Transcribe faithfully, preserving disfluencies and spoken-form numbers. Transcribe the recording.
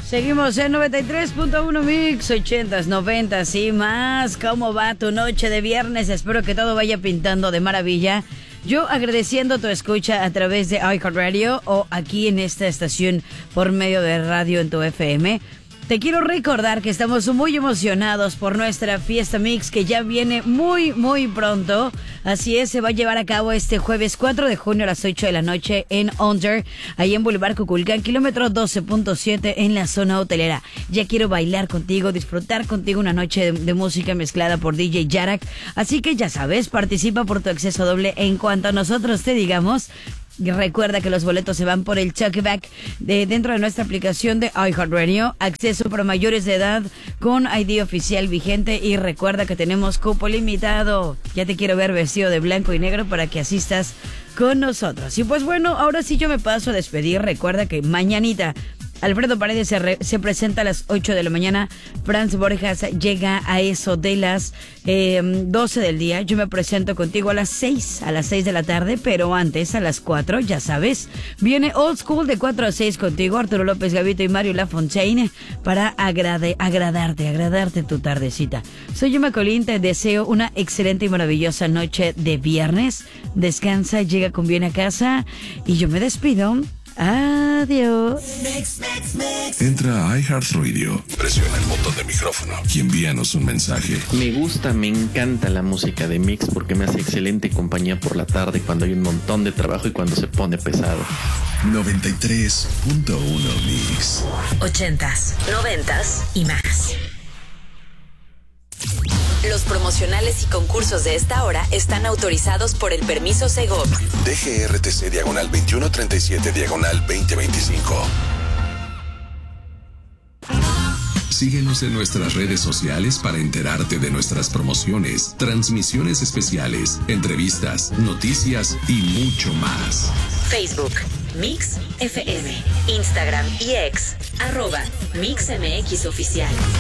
Seguimos en noventa y tres punto uno Mix, ochentas, noventas y más. ¿Cómo va tu noche de viernes? Espero que todo vaya pintando de maravilla. Yo agradeciendo tu escucha a través de iHeartRadio o aquí en esta estación por medio de radio en tu F M. Te quiero recordar que estamos muy emocionados por nuestra fiesta mix que ya viene muy, muy pronto. Así es, se va a llevar a cabo este jueves cuatro de junio a las ocho de la noche en Under, ahí en Boulevard Cuculcán, kilómetro doce punto siete en la zona hotelera. Ya quiero bailar contigo, disfrutar contigo una noche de, de música mezclada por D J Yarak. Así que ya sabes, participa por tu acceso doble en cuanto a nosotros te digamos. Y recuerda que los boletos se van por el Chuckback de dentro de nuestra aplicación de iHeartRadio. Acceso para mayores de edad con I D oficial vigente. Y recuerda que tenemos cupo limitado. Ya te quiero ver vestido de blanco y negro para que asistas con nosotros. Y pues bueno, ahora sí yo me paso a despedir. Recuerda que mañanita Alfredo Paredes se, re, se presenta a las ocho de la mañana. Franz Borjas llega a eso de las eh, doce del día. Yo me presento contigo a las seis, a las seis de la tarde, pero antes a las cuatro, ya sabes. Viene Old School de cuatro a seis contigo, Arturo López Gavito y Mario Lafontaine, para agrade, agradarte, agradarte tu tardecita. Soy Yuma Colín, te deseo una excelente y maravillosa noche de viernes. Descansa, llega con bien a casa y yo me despido. Adiós. Mix, mix, mix. Entra a iHeartRadio, presiona el botón de micrófono y envíanos un mensaje. Me gusta, me encanta la música de Mix porque me hace excelente compañía por la tarde cuando hay un montón de trabajo y cuando se pone pesado. noventa y tres punto uno Mix. Ochentas, noventas y más. Los promocionales y concursos de esta hora están autorizados por el permiso Segov. D G R T C diagonal veintiuno treinta y siete diagonal veinte veinticinco. Síguenos en nuestras redes sociales para enterarte de nuestras promociones, transmisiones especiales, entrevistas, noticias y mucho más. Facebook, Mix F M, Instagram y X, arroba Mix M X Oficial.